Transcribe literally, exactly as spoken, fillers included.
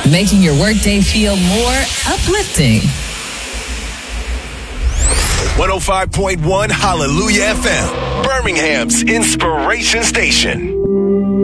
making your workday feel more uplifting. one oh five point one Hallelujah F M, Birmingham's Inspiration Station.